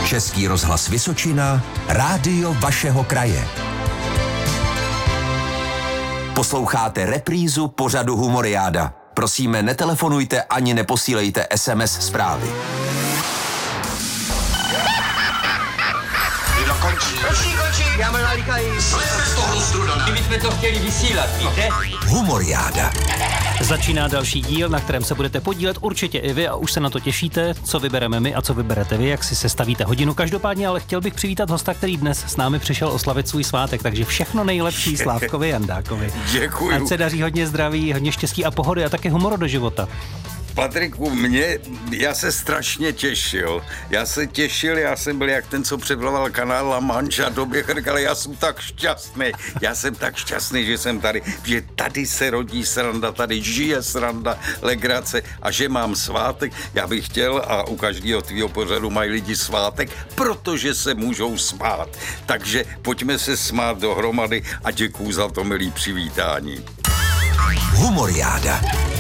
Český rozhlas Vysočina, rádio vašeho kraje. Posloucháte reprízu pořadu Humoriáda. Prosíme, netelefonujte ani neposílejte SMS zprávy. Končí, já mám nalíkají. Slejme z toho strudana. My jsme to chtěli vysílat, víte? Humoriáda. Začíná další díl, na kterém se budete podílet určitě i vy a už se na to těšíte, co vybereme my a co vyberete vy, jak si sestavíte hodinu. Každopádně ale chtěl bych přivítat hosta, který dnes s námi přišel oslavit svůj svátek, takže všechno nejlepší Slávkovi Jandákovi. Děkuju. Ať se daří hodně zdraví, hodně štěstí a pohody a taky humoru do života. Patriku, já se strašně těšil. Já jsem byl jak ten, co převlaval kanál La Mancha, doběh, ale já jsem tak šťastný. Já jsem tak šťastný, že jsem tady, že tady se rodí sranda, tady žije sranda, legrace a že mám svátek. Já bych chtěl, a u každého tvýho pořadu mají lidi svátek, protože se můžou smát. Takže pojďme se smát dohromady a děkuju za to milý přivítání. Humoriáda.